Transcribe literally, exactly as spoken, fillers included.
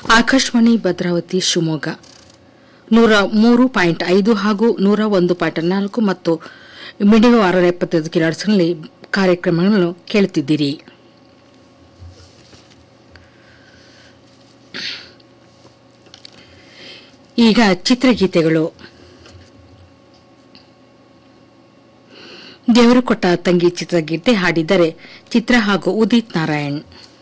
ಆಕಾಶವಾಣಿ ಭದ್ರಾವತಿ ಶಿವಮೊಗ್ಗ ನೂರ ಮೂರು ಪಾಯಿಂಟ್ ಐದು ಹಾಗೂ ನೂರ ಒಂದು ಪಾಯಿಂಟ್ ನಾಲ್ಕು ಮತ್ತು ಮಿಡಿಯೋ ಆರುನೂರ ಎಪ್ಪತ್ತೈದು ಕಿಲೋಹರ್ಟ್ಸ್ನಲ್ಲಿ ಕಾರ್ಯಕ್ರಮಗಳನ್ನು ಕೇಳುತ್ತಿದ್ದೀರಿ. ಈಗ ಚಿತ್ರಗೀತೆಗಳು. ದೇವರು ಕೊಟ್ಟ ತಂಗಿ ಚಿತ್ರಗೀತೆ ಹಾಡಿದರೆ ಚಿತ್ರ ಹಾಗೂ ಉದಿತ್ ನಾರಾಯಣ್.